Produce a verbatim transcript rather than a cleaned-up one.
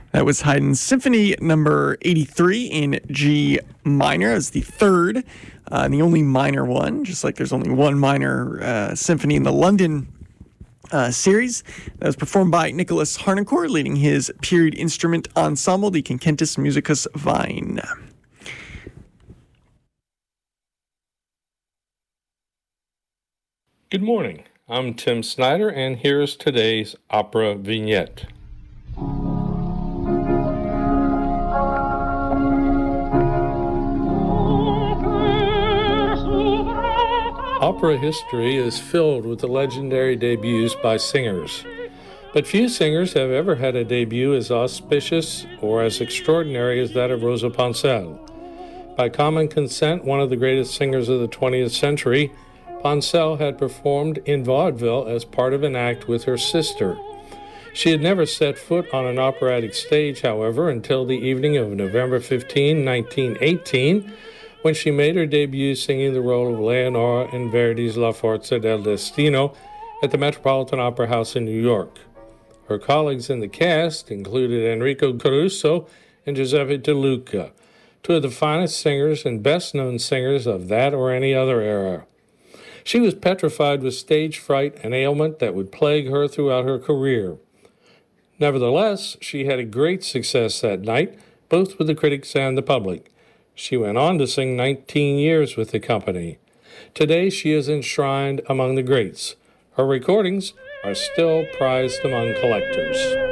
That was Haydn's Symphony number eighty-three in G minor. It's the third uh, and the only minor one, just like there's only one minor uh, symphony in the London uh, series. That was performed by Nicholas Harnoncourt, leading his period instrument ensemble, the Concentus Musicus Vine. Good morning. I'm Tim Snyder, and here's today's opera vignette. Opera history is filled with the legendary debuts by singers, but few singers have ever had a debut as auspicious or as extraordinary as that of Rosa Ponselle. By common consent, one of the greatest singers of the twentieth century, Ponselle had performed in vaudeville as part of an act with her sister. She had never set foot on an operatic stage, however, until the evening of November fifteenth, nineteen eighteen, when she made her debut singing the role of Leonora in Verdi's La Forza del Destino at the Metropolitan Opera House in New York. Her colleagues in the cast included Enrico Caruso and Giuseppe De Luca, two of the finest singers and best-known singers of that or any other era. She was petrified with stage fright, an ailment that would plague her throughout her career. Nevertheless, she had a great success that night, both with the critics and the public. She went on to sing nineteen years with the company. Today, she is enshrined among the greats. Her recordings are still prized among collectors.